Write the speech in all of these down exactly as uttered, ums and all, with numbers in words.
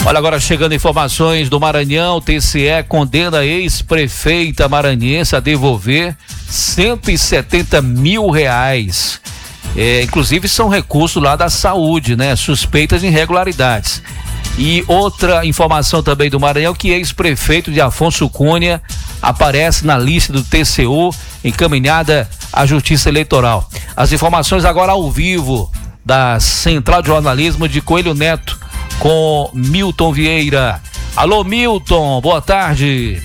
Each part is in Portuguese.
Olha, agora chegando informações do Maranhão, T C E condena a ex-prefeita maranhense a devolver cento e setenta mil reais. É, inclusive são recursos lá da saúde, né? Suspeitas de irregularidades. E outra informação também do Maranhão, que ex-prefeito de Afonso Cunha aparece na lista do T C U encaminhada à Justiça Eleitoral. As informações agora ao vivo da Central de Jornalismo de Coelho Neto com Milton Vieira. Alô, Milton, boa tarde.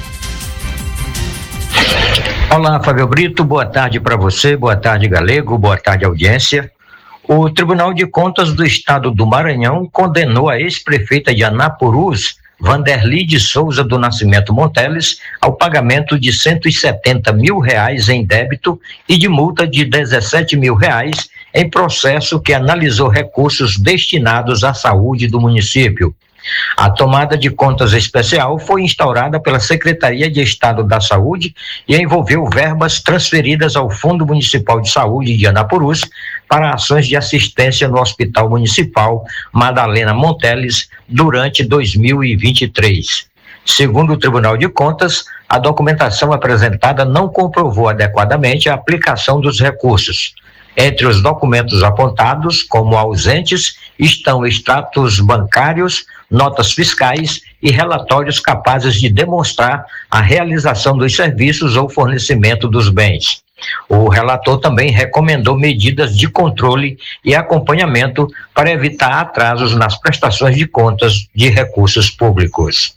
Olá, Fábio Brito, boa tarde para você, boa tarde, Galego, boa tarde, audiência. O Tribunal de Contas do Estado do Maranhão condenou a ex-prefeita de Anapurus, Vanderly de Souza do Nascimento Monteles, ao pagamento de cento e setenta mil reais em débito e de multa de dezessete mil reais em processo que analisou recursos destinados à saúde do município. A tomada de contas especial foi instaurada pela Secretaria de Estado da Saúde e envolveu verbas transferidas ao Fundo Municipal de Saúde de Anapurus para ações de assistência no Hospital Municipal Madalena Monteles durante dois mil e vinte e três. Segundo o Tribunal de Contas, a documentação apresentada não comprovou adequadamente a aplicação dos recursos. Entre os documentos apontados como ausentes estão extratos bancários, notas fiscais e relatórios capazes de demonstrar a realização dos serviços ou fornecimento dos bens. O relator também recomendou medidas de controle e acompanhamento para evitar atrasos nas prestações de contas de recursos públicos.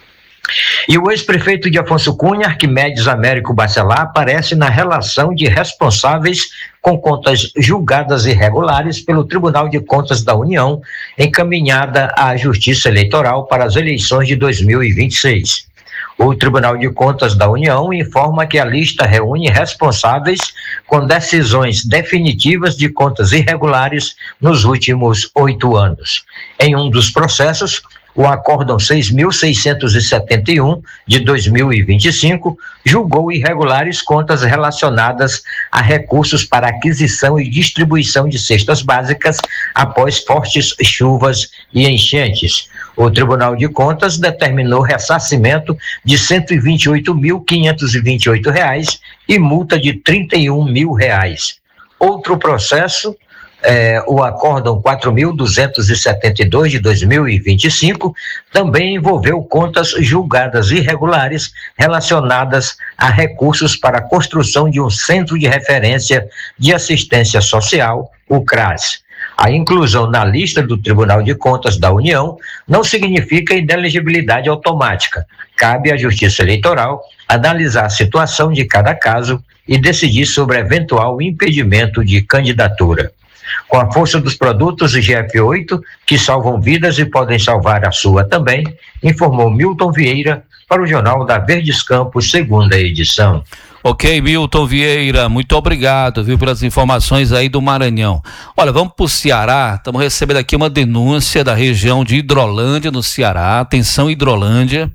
E o ex-prefeito de Afonso Cunha, Arquimedes Américo Bacelar, aparece na relação de responsáveis com contas julgadas irregulares pelo Tribunal de Contas da União, encaminhada à Justiça Eleitoral para as eleições de dois mil e vinte e seis. O Tribunal de Contas da União informa que a lista reúne responsáveis com decisões definitivas de contas irregulares nos últimos oito anos. Em um dos processos, o Acórdão seis mil seiscentos e setenta e um, de dois mil e vinte e cinco, julgou irregulares contas relacionadas a recursos para aquisição e distribuição de cestas básicas após fortes chuvas e enchentes. O Tribunal de Contas determinou ressarcimento de cento e vinte e oito mil quinhentos e vinte e oito reais e multa de trinta e um mil reais. Outro processo, É, o Acórdão quatro mil duzentos e setenta e dois de dois mil e vinte e cinco também envolveu contas julgadas irregulares relacionadas a recursos para a construção de um Centro de Referência de Assistência Social, o CRAS. A inclusão na lista do Tribunal de Contas da União não significa inelegibilidade automática. Cabe à Justiça Eleitoral analisar a situação de cada caso e decidir sobre eventual impedimento de candidatura. Com a força dos produtos G F oito, que salvam vidas e podem salvar a sua também, informou Milton Vieira para o Jornal da Verdes Campos, segunda edição. Ok, Milton Vieira, muito obrigado, viu, pelas informações aí do Maranhão. Olha, vamos para o Ceará, estamos recebendo aqui uma denúncia da região de Hidrolândia, no Ceará. Atenção, Hidrolândia.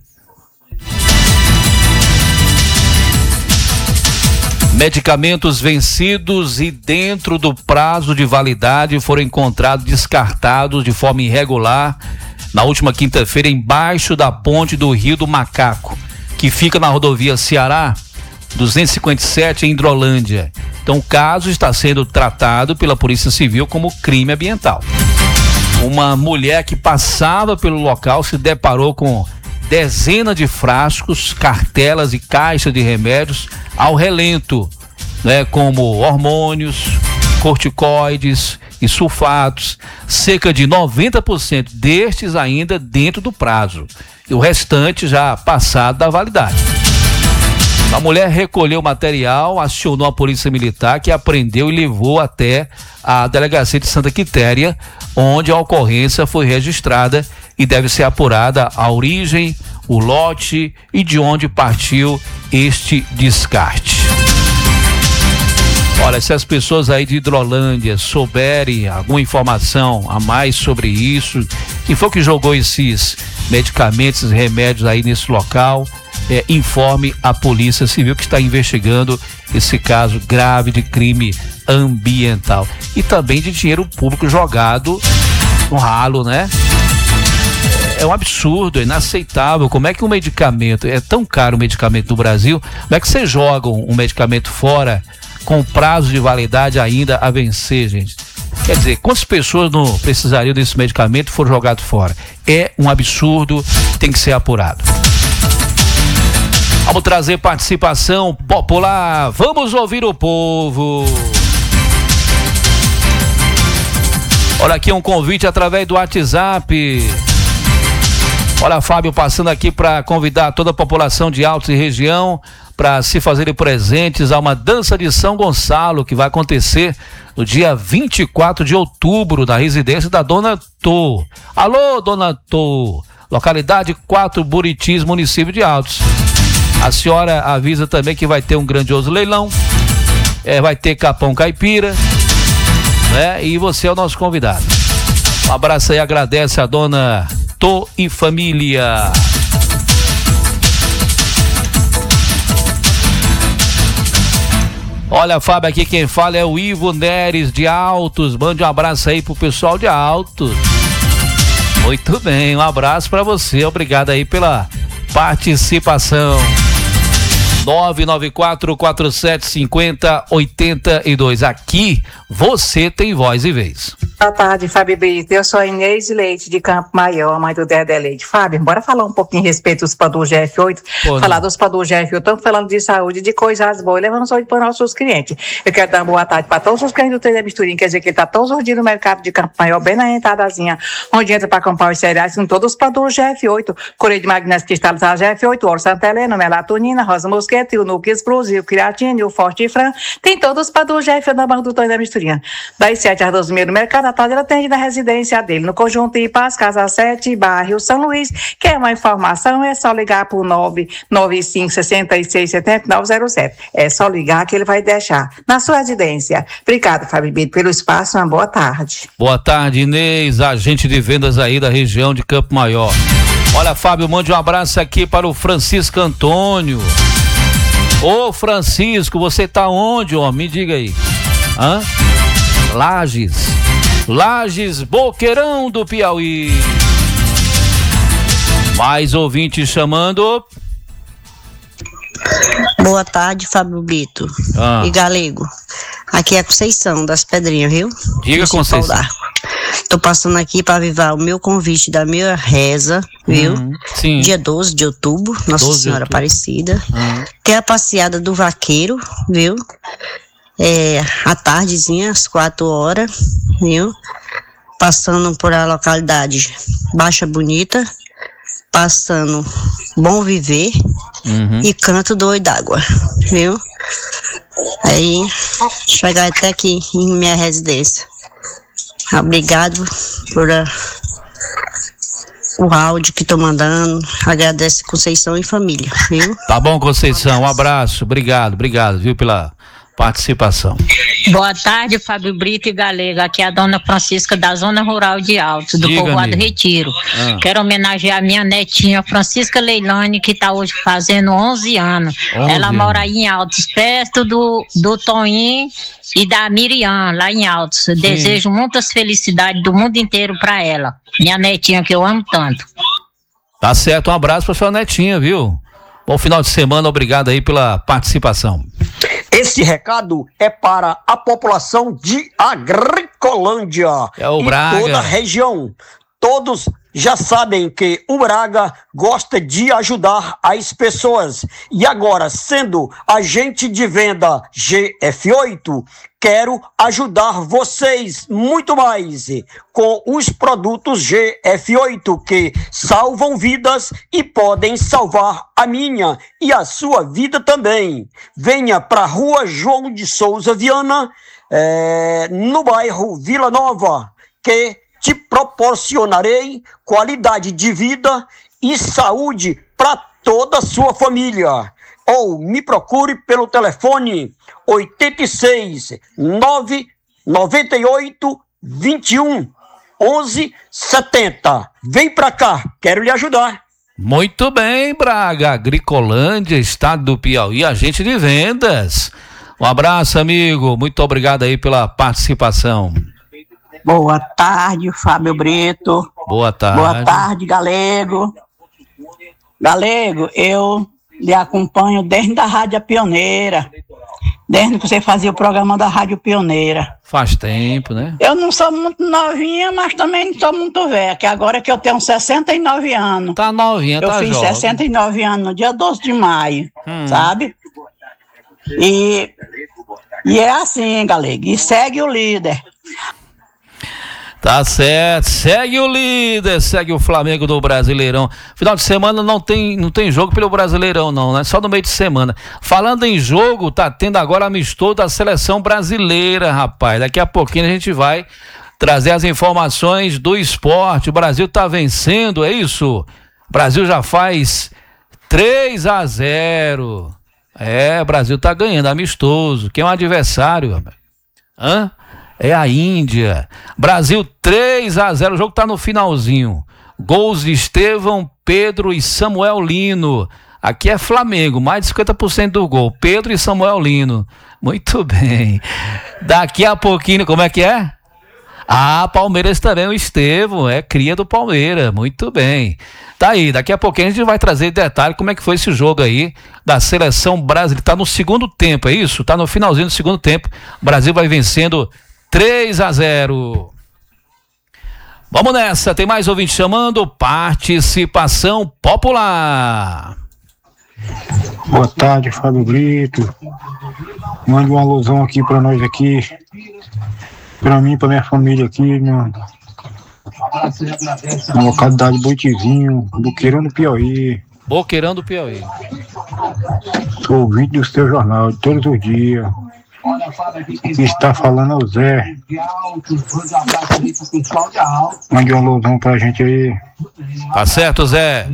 Medicamentos vencidos e dentro do prazo de validade foram encontrados descartados de forma irregular na última quinta-feira embaixo da ponte do Rio do Macaco, que fica na rodovia Ceará duzentos e cinquenta e sete em Hidrolândia. Então o caso está sendo tratado pela Polícia Civil como crime ambiental. Uma mulher que passava pelo local se deparou com dezenas de frascos, cartelas e caixas de remédios ao relento, né, como hormônios, corticoides e sulfatos, cerca de noventa por cento destes ainda dentro do prazo e o restante já passado da validade. A mulher recolheu o material, acionou a polícia militar, que apreendeu e levou até a delegacia de Santa Quitéria, onde a ocorrência foi registrada e deve ser apurada a origem, o lote e de onde partiu este descarte. Olha, se as pessoas aí de Hidrolândia souberem alguma informação a mais sobre isso, quem foi que jogou esses medicamentos, esses remédios aí nesse local, é, informe a Polícia Civil, que está investigando esse caso grave de crime ambiental e também de dinheiro público jogado no ralo, né? é, é um absurdo, é inaceitável. Como é que um medicamento, é tão caro o medicamento no Brasil, como é que vocês jogam um medicamento fora com prazo de validade ainda a vencer, gente? Quer dizer, quantas pessoas não precisariam desse medicamento e foram jogados fora? É um absurdo, tem que ser apurado. Vamos trazer participação popular, vamos ouvir o povo. Olha aqui um convite através do WhatsApp. Olha, Fábio, passando aqui para convidar toda a população de Altos e região para se fazerem presentes a uma dança de São Gonçalo que vai acontecer no dia vinte e quatro de outubro na residência da Dona Tô. Alô, Dona Tô, localidade quatro Buritis, município de Altos. A senhora avisa também que vai ter um grandioso leilão, é, vai ter capão caipira, né? E você é o nosso convidado. Um abraço aí, agradece a Dona Tô e família. Olha, Fábio, aqui quem fala é o Ivo Neres de Altos. Mande um abraço aí pro pessoal de Altos. Muito bem, um abraço pra você, obrigado aí pela participação. nove nove quatro, quatro sete cinco zero, oito dois. Aqui você tem voz e vez. Boa tarde, Fábio Brito. Eu sou a Inês Leite de Campo Maior, mãe do Dedé Leite. Fábio, bora falar um pouquinho a respeito dos P A D U G F oito. Pô, falar não. dos P A D U G F oito. Estamos falando de saúde, de coisas boas, levando saúde para os nossos clientes. Eu quero dar uma boa tarde para todos os clientes do três D Misturinha. Quer dizer que ele está todos os dias no mercado de Campo Maior, bem na entradazinha, onde entra para comprar os cereais, com todos os P A D U G F oito. Correio de magnésio cristalizado G F oito, Oro Santa Helena, melatonina, rosa mosqueta, o núcleo explosivo, creatina, o forte fran. Tem todos os P A D U G F oito na banca do três D Misturinha. Das sete às doze mil no mercado, a tarde ela atende na residência dele, no Conjunto Ipaz, Casa sete, bairro São Luís. Quer uma informação? É só ligar para o nove nove cinco, seis seis, sete nove zero sete. É só ligar que ele vai deixar na sua residência. Obrigado, Fábio Brito, pelo espaço. Uma boa tarde. Boa tarde, Inês, agente de vendas aí da região de Campo Maior. Olha, Fábio, mande um abraço aqui para o Francisco Antônio. Ô, Francisco, você tá onde, homem? Me diga aí. Hã? Lages. Lages, Boqueirão do Piauí. Mais ouvinte chamando. Boa tarde, Fábio Brito ah. e Galego. Aqui é a Conceição das Pedrinhas, viu? Diga, Conceição. Tô passando aqui para avivar o meu convite da minha reza, viu? Uhum, sim. Dia doze de outubro, Nossa Senhora Aparecida. Uhum. Tem a passeada do vaqueiro, viu? É, à tardezinha, às quatro horas, viu? Passando por a localidade Baixa Bonita, passando Bom Viver uhum. e Canto do Oi d'Água, viu? Aí, chegar até aqui em minha residência. Obrigado por uh, o áudio que tô mandando. Agradeço Conceição e família, viu? Tá bom, Conceição, um abraço, obrigado, obrigado, viu, pela participação. Boa tarde, Fábio Brito e Galego. Aqui é a dona Francisca da Zona Rural de Altos, do Diga, Povoado amigo. Retiro. Ah. Quero homenagear a minha netinha Francisca Leilane, que está hoje fazendo onze anos. onze Ela anos. mora aí em Altos, perto do, do Toninho e da Miriam, lá em Altos. Eu desejo muitas felicidades do mundo inteiro para ela. Minha netinha, que eu amo tanto. Tá certo, um abraço para sua netinha, viu? Bom final de semana, obrigado aí pela participação. Esse recado é para a população de Agricolândia é o e Braga. Toda a região. Todos já sabem que o Braga gosta de ajudar as pessoas. E agora, sendo agente de venda G F oito, quero ajudar vocês muito mais com os produtos G F oito que salvam vidas e podem salvar a minha e a sua vida também. Venha para a Rua João de Souza Viana, é, no bairro Vila Nova, que te proporcionarei qualidade de vida e saúde para toda a sua família. Ou me procure pelo telefone oito seis, nove nove oito, dois um, onze setenta. Vem pra cá, quero lhe ajudar. Muito bem, Braga, Agricolândia, estado do Piauí, agente de vendas. Um abraço, amigo, muito obrigado aí pela participação. Boa tarde, Fábio Brito Boa tarde. Boa tarde, Galego. Galego, eu lhe acompanho desde a Rádio Pioneira, desde que você fazia o programa da Rádio Pioneira. Faz tempo, né? Eu não sou muito novinha, mas também não sou muito velha, que agora que eu tenho sessenta e nove anos. Tá novinha, eu tá jovem. Eu fiz sessenta e nove anos no dia doze de maio, hum. sabe? E, e é assim, Galego, e segue o líder. Tá certo, segue o líder, segue o Flamengo do Brasileirão. Final de semana não tem, não tem jogo pelo Brasileirão não, né? Só no meio de semana. Falando em jogo, tá tendo agora amistoso da seleção brasileira, rapaz. Daqui a pouquinho a gente vai trazer as informações do esporte. O Brasil tá vencendo, é isso? O Brasil já faz três a zero. É, o Brasil tá ganhando, amistoso. Quem é o adversário, rapaz? Hã? É a Índia. Brasil três a zero, o jogo tá no finalzinho. Gols de Estevão, Pedro e Samuel Lino. Aqui é Flamengo, mais de cinquenta por cento do gol. Pedro e Samuel Lino. Muito bem. Daqui a pouquinho, como é que é? Ah, Palmeiras também, o Estevão, é cria do Palmeiras. Muito bem. Tá aí, daqui a pouquinho a gente vai trazer detalhe como é que foi esse jogo aí da seleção brasileira. Tá no segundo tempo, é isso? Tá no finalzinho do segundo tempo. O Brasil vai vencendo três a zero. Vamos nessa, tem mais ouvinte chamando. Participação popular. Boa tarde, Fábio Brito. Mande uma alusão aqui pra nós aqui, pra mim, pra minha família aqui, na, na localidade Boitizinho, Boqueirão do Piauí. Boqueirão do Piauí. Sou ouvinte do seu jornal de todos os dias. Aqui está falando é o Zé. Mande uma alusão pra gente aí. Tá certo, Zé.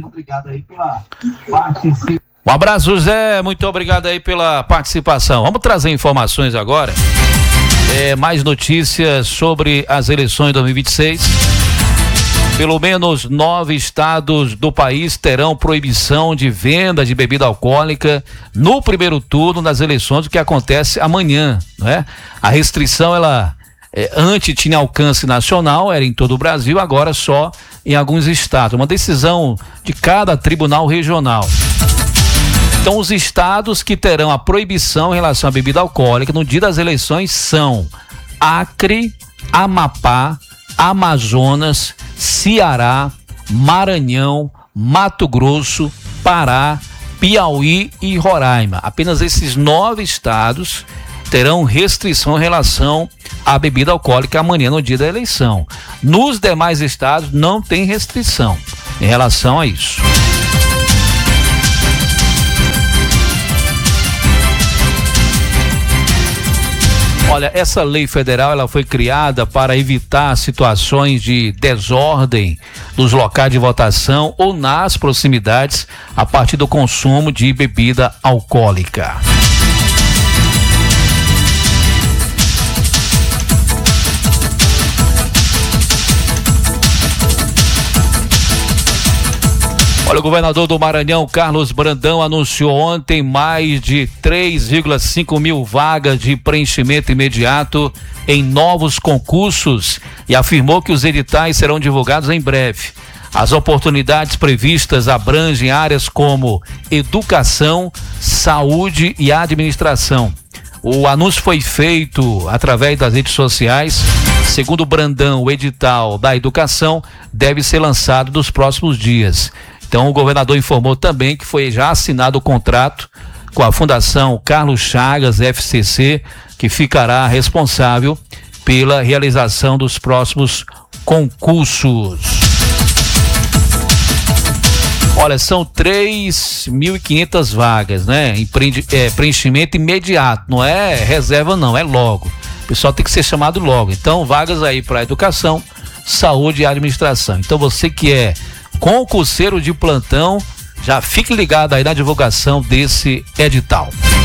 Um abraço, Zé. Muito obrigado aí pela participação. Vamos trazer informações agora. É, mais notícias sobre as eleições de dois mil e vinte e seis. Pelo menos nove estados do país terão proibição de venda de bebida alcoólica no primeiro turno das eleições, o que acontece amanhã, né? A restrição, ela é, antes tinha alcance nacional, era em todo o Brasil, agora só em alguns estados. Uma decisão de cada tribunal regional. Então, os estados que terão a proibição em relação à bebida alcoólica no dia das eleições são Acre, Amapá, Amazonas, Ceará, Maranhão, Mato Grosso, Pará, Piauí e Roraima. Apenas esses nove estados terão restrição em relação à bebida alcoólica amanhã no dia da eleição. Nos demais estados não tem restrição em relação a isso. Olha, essa lei federal, ela foi criada para evitar situações de desordem nos locais de votação ou nas proximidades a partir do consumo de bebida alcoólica. Olha, o governador do Maranhão, Carlos Brandão, anunciou ontem mais de três vírgula cinco mil vagas de preenchimento imediato em novos concursos e afirmou que os editais serão divulgados em breve. As oportunidades previstas abrangem áreas como educação, saúde e administração. O anúncio foi feito através das redes sociais. Segundo Brandão, o edital da educação deve ser lançado nos próximos dias. Então, o governador informou também que foi já assinado o contrato com a Fundação Carlos Chagas, F C C, que ficará responsável pela realização dos próximos concursos. Olha, são três mil e quinhentas vagas, né? Empreende, é, preenchimento imediato, não é reserva não, é logo. O pessoal tem que ser chamado logo. Então, vagas aí para educação, saúde e administração. Então, você que é concurseiro de plantão, já fique ligado aí na divulgação desse edital.